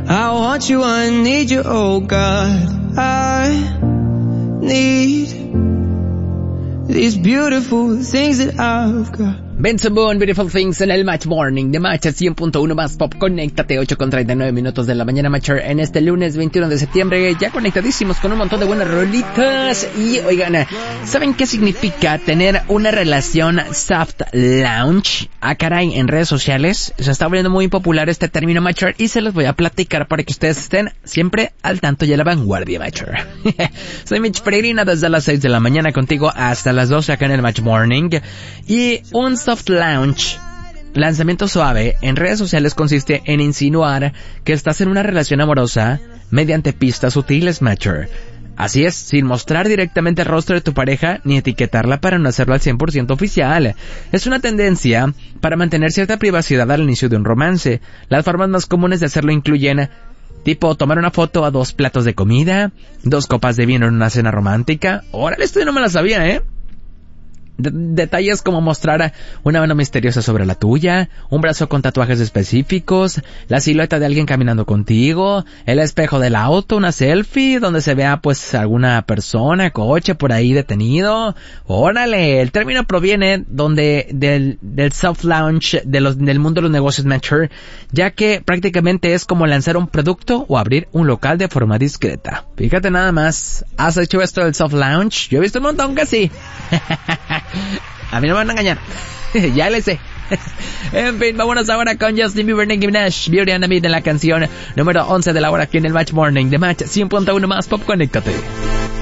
I want you, I need you, oh God. I need these beautiful things that I've got. Benson Boone, Beautiful Things en el Match Morning de Match 100.1 más Pop. Conéctate, 8:39 de la mañana, Matcher, en este lunes 21 de septiembre, ya conectadísimos con un montón de buenas rolitas. Y oigan, ¿saben qué significa tener una relación soft launch? Ah, caray, en redes sociales se está volviendo muy popular este término, Matcher, y se los voy a platicar para que ustedes estén siempre al tanto y a la vanguardia, Matcher. Soy Mitch Peregrina desde las 6 de la mañana contigo hasta las 12 acá en el Match Morning. Y un soft launch, lanzamiento suave, en redes sociales consiste en insinuar que estás en una relación amorosa mediante pistas sutiles, Matcher. Así es, sin mostrar directamente el rostro de tu pareja ni etiquetarla para no hacerlo al 100% oficial. Es una tendencia para mantener cierta privacidad al inicio de un romance. Las formas más comunes de hacerlo incluyen tipo tomar una foto a 2 platos de comida, 2 copas de vino en una cena romántica. Órale, esto yo no me la sabía, Detalles como mostrar una mano misteriosa sobre la tuya, un brazo con tatuajes específicos, la silueta de alguien caminando contigo, el espejo del auto, una selfie donde se vea pues alguna persona, coche por ahí detenido. Órale, el término proviene del soft launch del mundo de los negocios, Matcher, ya que prácticamente es como lanzar un producto o abrir un local de forma discreta. Fíjate nada más, ¿has hecho esto del soft launch? Yo he visto un montón que sí. A mí no me van a engañar. Ya le sé. En fin, vámonos ahora con Justin Bieber, Nicki Minaj, Beauty and the Beat en la canción número 11 de la hora aquí en el Match Morning de Match 100.1 más Pop. Conéctate.